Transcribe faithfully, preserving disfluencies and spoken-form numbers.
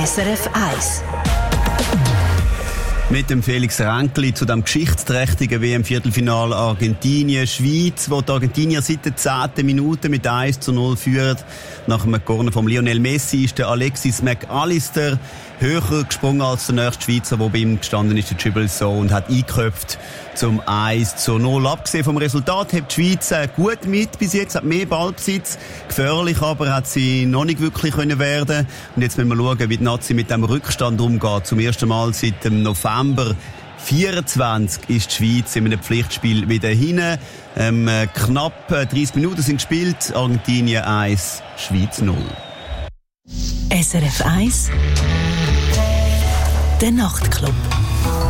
S R F eins. Mit dem Felix Ränkli zu dem geschichtsträchtigen W M-Viertelfinale Argentinien-Schweiz, wo die Argentinier seit der zehnten Minute mit eins zu null führen. Nach einem Corner von Lionel Messi ist der Alexis McAllister höher gesprungen als der nächste Schweizer, der bei ihm gestanden ist, der Triple So, und hat eingeköpft zum eins zu null. Abgesehen vom Resultat hat die Schweiz gut mit bis jetzt, hat mehr Ballbesitz. Gefährlich aber hat sie noch nicht wirklich können werden. Und jetzt müssen wir schauen, wie die Nazi mit dem Rückstand umgeht. Zum ersten Mal seit dem November vierundzwanzig ist die Schweiz in einem Pflichtspiel wieder hinein. Ähm, knapp dreißig Minuten sind gespielt. Argentinien eins, Schweiz null. S R F eins, der Nachtclub.